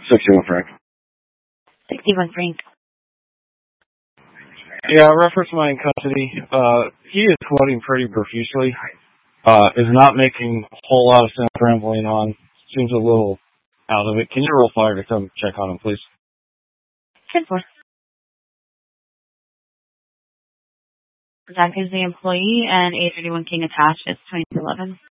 61 Frank. 61 Frank. Yeah, reference my in custody. He is floating pretty profusely. Is not making a whole lot of sense rambling on. Seems a little out of it. Can you roll fire to come check on him, please? 10-4. Zach is the employee, and A31 King attached is 2211.